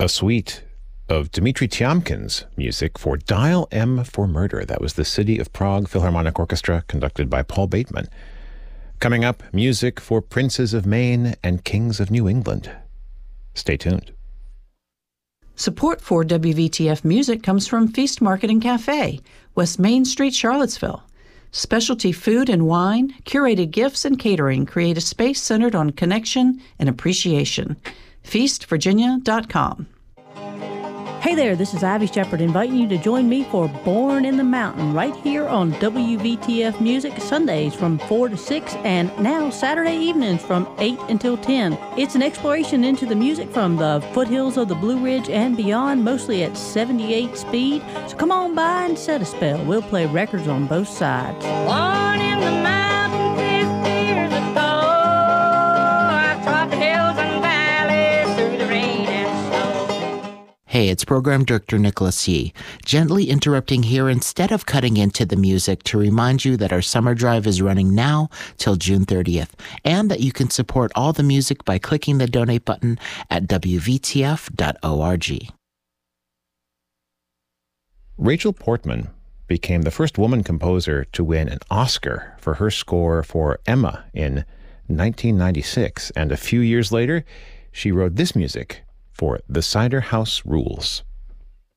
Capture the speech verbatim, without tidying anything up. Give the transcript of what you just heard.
a suite of Dmitri Tiomkin's music for Dial M for Murder. That was the City of Prague Philharmonic Orchestra, conducted by Paul Bateman. Coming up, music for Princes of Maine and Kings of New England. Stay tuned. Support for W V T F Music comes from Feast Market and Cafe, West Main Street, Charlottesville. Specialty food and wine, curated gifts, and catering create a space centered on connection and appreciation. feast virginia dot com. Hey there, this is Ivy Shepherd inviting you to join me for Born in the Mountain right here on W V T F Music, Sundays from four to six and now Saturday evenings from eight until ten. It's an exploration into the music from the foothills of the Blue Ridge and beyond, mostly at seventy-eight speed. So come on by and set a spell. We'll play records on both sides. Born in the mountain fifty years ago, I trod the hills and valleys through the rain and snow. Hey, it's Program Director Nicholas Yee, gently interrupting here instead of cutting into the music to remind you that our summer drive is running now till June thirtieth, and that you can support all the music by clicking the donate button at w v t f dot org. Rachel Portman became the first woman composer to win an Oscar for her score for Emma in nineteen ninety-six, and a few years later, she wrote this music for The Cider House Rules.